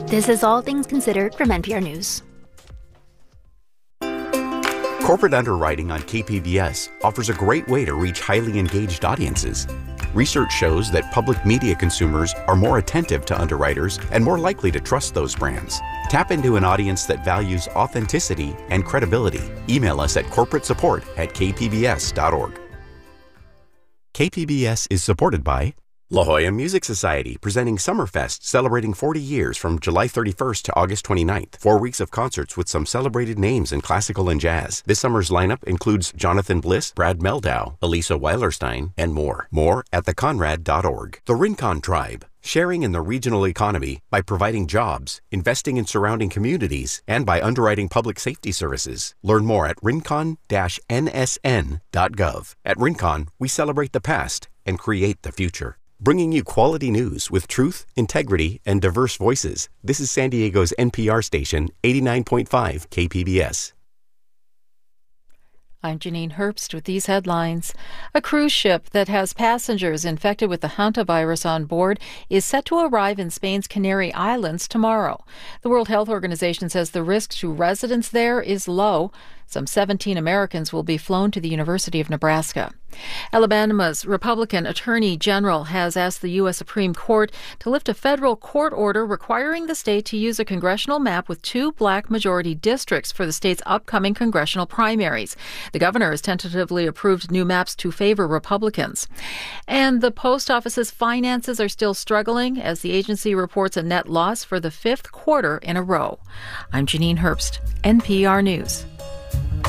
This is All Things Considered from NPR News. Corporate underwriting on KPBS offers a great way to reach highly engaged audiences. Research shows that public media consumers are more attentive to underwriters and more likely to trust those brands. Tap into an audience that values authenticity and credibility. Email us at corporatesuport@kpbs.org. KPBS is supported by La Jolla Music Society, presenting Summerfest, celebrating 40 years from July 31st to August 29th. 4 weeks of concerts with some celebrated names in classical and jazz. This summer's lineup includes Jonathan Bliss, Brad Meldau, Elisa Weilerstein, and more. More at theconrad.org. The Rincon Tribe, sharing in the regional economy by providing jobs, investing in surrounding communities, and by underwriting public safety services. Learn more at rincon-nsn.gov. At Rincon, we celebrate the past and create the future. Bringing you quality news with truth, integrity, and diverse voices. This is San Diego's NPR station, 89.5 KPBS. I'm Janine Herbst with these headlines. A cruise ship that has passengers infected with the hantavirus on board is set to arrive in Spain's Canary Islands tomorrow. The World Health Organization says the risk to residents there is low. Some 17 Americans will be flown to the University of Nebraska. Alabama's Republican Attorney General has asked the U.S. Supreme Court to lift a federal court order requiring the state to use a congressional map with 2 black majority districts for the state's upcoming congressional primaries. The governor has tentatively approved new maps to favor Republicans. And the post office's finances are still struggling as the agency reports a net loss for the 5th quarter in a row. I'm Janine Herbst, NPR News.